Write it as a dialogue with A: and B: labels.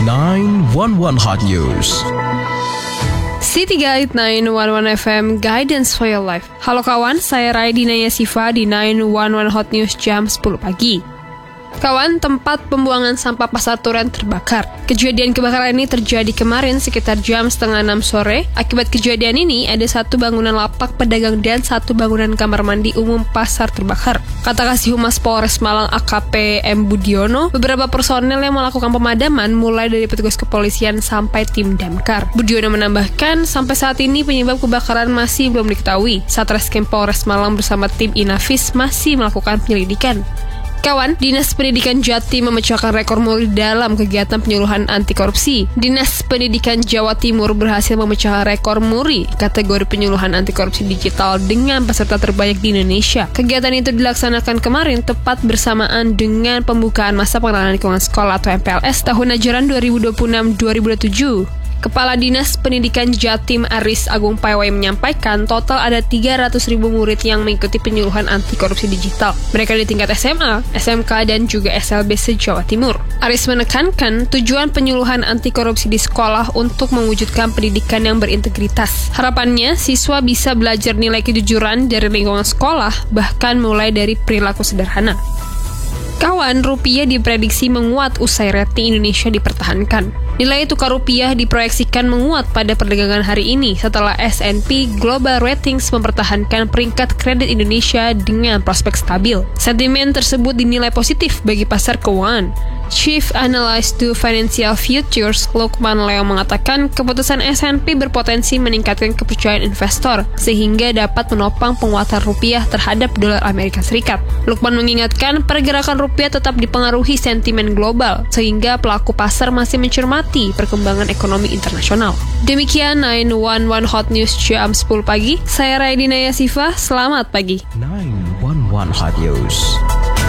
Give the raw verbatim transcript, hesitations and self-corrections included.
A: sembilan satu satu Hot News.
B: City Guide sembilan satu satu F M, Guidance for Your Life. Halo kawan, saya Raidina Yasifa di sembilan satu satu Hot News jam sepuluh pagi. Kawan, tempat pembuangan sampah Pasar Turen terbakar. Kejadian kebakaran ini terjadi kemarin sekitar jam setengah enam sore. Akibat kejadian ini, ada satu bangunan lapak pedagang dan satu bangunan kamar mandi umum pasar terbakar. Kata Kasih Humas Polres Malang A K P M Budiono, beberapa personel yang melakukan pemadaman mulai dari petugas kepolisian sampai tim damkar. Budiono menambahkan, sampai saat ini penyebab kebakaran masih belum diketahui. Satreskrim Polres Malang bersama tim Inafis masih melakukan penyelidikan. Kawan, Dinas Pendidikan Jatim memecahkan rekor muri dalam kegiatan penyuluhan anti korupsi. Dinas Pendidikan Jawa Timur berhasil memecahkan rekor muri kategori penyuluhan anti korupsi digital dengan peserta terbanyak di Indonesia. Kegiatan itu dilaksanakan kemarin tepat bersamaan dengan pembukaan masa pengenalan lingkungan sekolah atau M P L S tahun ajaran dua ribu dua puluh enam dua ribu dua puluh tujuh. Kepala Dinas Pendidikan Jatim Aris Agung Paiwai menyampaikan total ada tiga ratus ribu murid yang mengikuti penyuluhan anti korupsi digital. Mereka di tingkat S M A, S M K, dan juga S L B se-Jawa Timur. Aris menekankan tujuan penyuluhan anti korupsi di sekolah untuk mewujudkan pendidikan yang berintegritas. Harapannya, siswa bisa belajar nilai kejujuran dari lingkungan sekolah, bahkan mulai dari perilaku sederhana. Kawan, rupiah diprediksi menguat usai rating Indonesia dipertahankan. Nilai tukar rupiah diproyeksikan menguat pada perdagangan hari ini setelah S and P Global Ratings mempertahankan peringkat kredit Indonesia dengan prospek stabil. Sentimen tersebut dinilai positif bagi pasar keuangan. Chief Analyst to Financial Futures Lukman Leo mengatakan keputusan S and P berpotensi meningkatkan kepercayaan investor sehingga dapat menopang penguatan rupiah terhadap dolar Amerika Serikat. Lukman mengingatkan pergerakan rupiah tetap dipengaruhi sentimen global sehingga pelaku pasar masih mencermati perkembangan ekonomi internasional. Demikian sembilan satu satu Hot News jam sepuluh pagi. Saya Raidina Yasifa, selamat pagi.
A: sembilan satu satu Hot News.